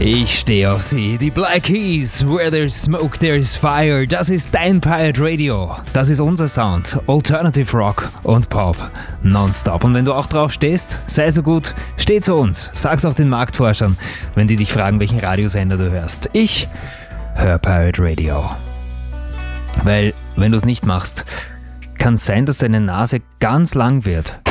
Ich stehe auf sie. Die Black Keys, Where There's Smoke, There's Fire. Das ist dein Pirate Radio. Das ist unser Sound. Alternative Rock und Pop. Nonstop. Und wenn du auch drauf stehst, sei so gut, steh zu uns. Sag's auch den Marktforschern, wenn die dich fragen, welchen Radiosender du hörst. Ich höre Pirate Radio. Weil, wenn du es nicht machst, kann es sein, dass deine Nase ganz lang wird.